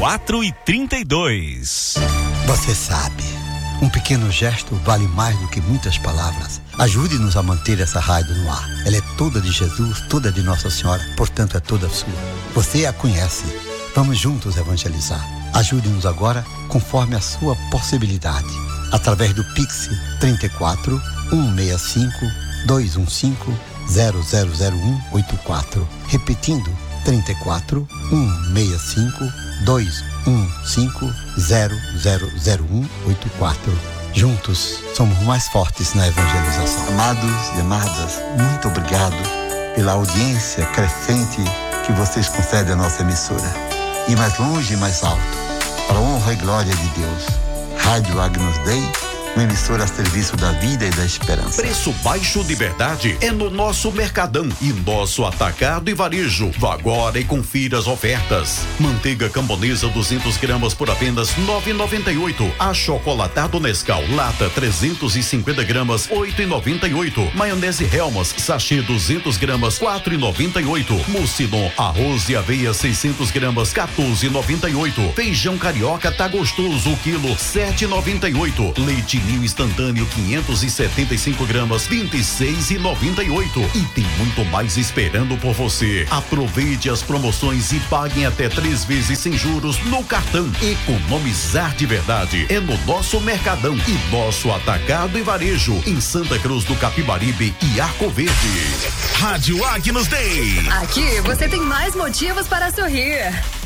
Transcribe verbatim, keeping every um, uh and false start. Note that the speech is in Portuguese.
quatro e trinta e dois. Você sabe, um pequeno gesto vale mais do que muitas palavras. Ajude-nos a manter essa rádio no ar. Ela é toda de Jesus, toda de Nossa Senhora, portanto é toda sua. Você a conhece. Vamos juntos evangelizar. Ajude-nos agora conforme a sua possibilidade. Através do Pix trinta e quatro, cento e sessenta e cinco, duzentos e quinze, zero zero zero um oito quatro. Repetindo, trinta e quatro, cento e sessenta e cinco, duzentos e quinze, zero zero zero um oito quatro. Juntos somos mais fortes na evangelização. Amados e amadas, muito obrigado pela audiência crescente que vocês concedem à nossa emissora. E mais longe e mais alto, para a honra e glória de Deus. Rádio Agnus Dei, uma emissora a serviço da vida e da esperança. Preço baixo de verdade é no nosso Mercadão e nosso Atacado e Varejo. Vá agora e confira as ofertas. Manteiga camponesa duzentos gramas por apenas nove reais e noventa e oito centavos. Achocolatado Nescau lata trezentos e cinquenta gramas oito reais e noventa e oito centavos. Maionese Helmas sachê duzentos gramas quatro reais e noventa e oito centavos. Mucilon arroz e aveia seiscentos gramas quatorze reais e noventa e oito centavos. Feijão carioca tá gostoso o quilo sete reais e noventa e oito centavos. Leite Ninho instantâneo quinhentos e setenta e cinco gramas vinte e seis reais e noventa e oito centavos. E tem muito mais esperando por você. Aproveite as promoções e paguem até três vezes sem juros no cartão. Economizar de verdade é no nosso Mercadão e nosso Atacado e Varejo em Santa Cruz do Capibaribe e Arco Verde. Rádio Agnus Dei. Aqui você tem mais motivos para sorrir.